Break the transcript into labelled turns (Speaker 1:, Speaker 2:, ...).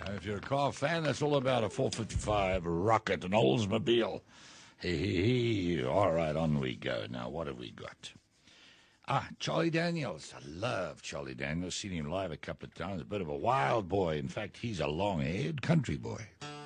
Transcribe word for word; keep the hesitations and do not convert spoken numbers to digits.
Speaker 1: If you're a car fan, that's all about a four fifty-five Rocket, an Oldsmobile. Hey, hey, hey. All right, on we go. Now, what have we got? Ah, Charlie Daniels. I love Charlie Daniels. Seen him live a couple of times. A bit of a wild boy. In fact, he's a long-haired country boy.